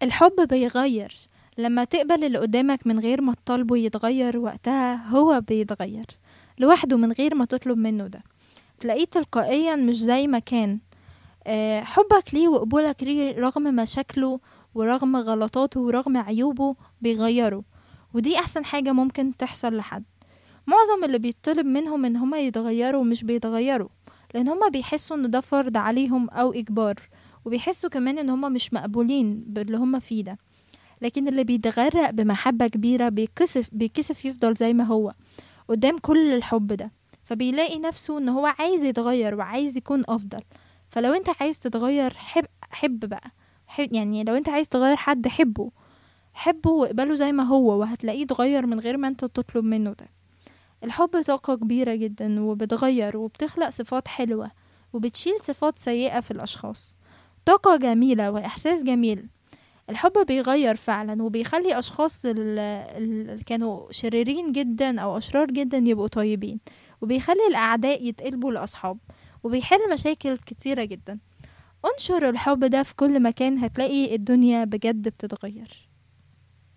الحب بيغير. لما تقبل اللي قدامك من غير ما تطالبه يتغير، وقتها هو بيتغير لوحده من غير ما تطلب منه ده. تلاقيه تلقائيا مش زي ما كان. حبك ليه وقبولك ليه رغم مشاكله ورغم غلطاته ورغم عيوبه بيغيره. ودي احسن حاجة ممكن تحصل لحد. معظم اللي بيطلب منهم ان هما يتغيروا مش بيتغيروا، لان هما بيحسوا ان ده فرض عليهم او اجبار، وبيحسوا كمان ان هما مش مقبولين باللي هما فيه ده. لكن اللي بيتغرق بمحبة كبيرة بيكسف يفضل زي ما هو قدام كل الحب ده، فبيلاقي نفسه ان هو عايز يتغير وعايز يكون افضل. فلو انت عايز تتغير، حب بقى. يعني لو انت عايز تغير حد، حبه واقبله زي ما هو، وهتلاقيه اتغير من غير ما انت تطلب منه ده. الحب طاقة كبيرة جدا، وبتغير وبتخلق صفات حلوة، وبتشيل صفات سيئة في الأشخاص. طاقة جميلة وإحساس جميل. الحب بيغير فعلا، وبيخلي أشخاص اللي كانوا شريرين جدا أو أشرار جدا يبقوا طيبين، وبيخلي الأعداء يتقلبوا لأصحاب، وبيحل مشاكل كتيرة جدا. انشر الحب ده في كل مكان، هتلاقي الدنيا بجد بتتغير.